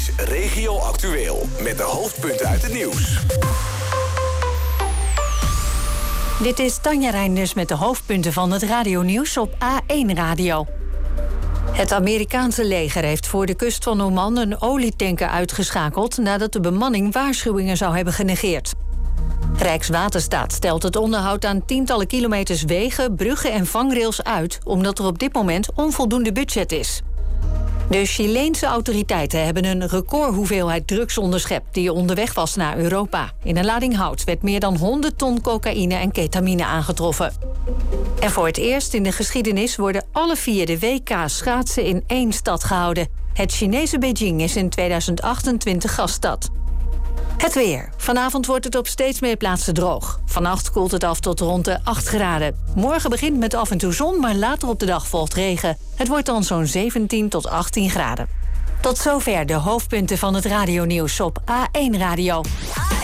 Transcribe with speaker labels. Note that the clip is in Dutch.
Speaker 1: is Regio Actueel. Met de hoofdpunten uit het nieuws.
Speaker 2: Dit is Tanja Reinders met de hoofdpunten van het radionieuws op A1 Radio. Het Amerikaanse leger heeft voor de kust van Oman een olietanker uitgeschakeld nadat de bemanning waarschuwingen zou hebben genegeerd. Rijkswaterstaat stelt het onderhoud aan tientallen kilometers wegen, bruggen en vangrails uit, omdat er op dit moment onvoldoende budget is. De Chileense autoriteiten hebben een recordhoeveelheid drugs onderschept die onderweg was naar Europa. In een lading hout werd meer dan 100 ton cocaïne en ketamine aangetroffen. En voor het eerst in de geschiedenis worden alle 4 de WK's schaatsen in één stad gehouden. Het Chinese Beijing is in 2028 gaststad. Het weer. Vanavond wordt het op steeds meer plaatsen droog. Vannacht koelt het af tot rond de 8 graden. Morgen begint met af en toe zon, maar later op de dag volgt regen. Het wordt dan zo'n 17 tot 18 graden. Tot zover de hoofdpunten van het radionieuws op A1 Radio.